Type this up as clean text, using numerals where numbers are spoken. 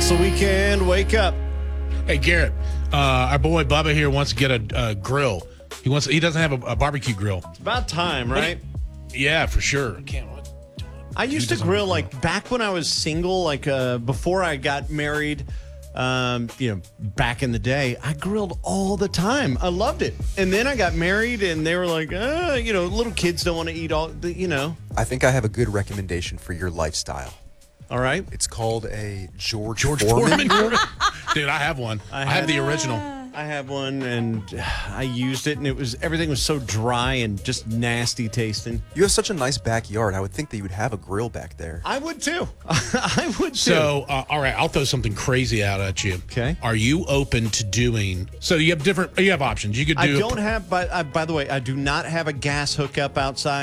the weekend. Wake up. Hey, Garrett, our boy Bubba here wants to get a grill. He doesn't have a barbecue grill. It's about time, right? Yeah, for sure. I used to grill like back when I was single, like before I got married. Back in the day, I grilled all the time. I loved it. And then I got married, and they were like, little kids don't want to eat all. I think I have a good recommendation for your lifestyle. All right. It's called a George Foreman grill. Dude, I have one. I have the original. I have one, and I used it, and everything was so dry and just nasty tasting. You have such a nice backyard. I would think that you would have a grill back there. I would too. I would too. So, all right, I'll throw something crazy out at you. Okay. Are you open to doing? So you have options. You could do. I don't have, by the way, I do not have a gas hookup outside.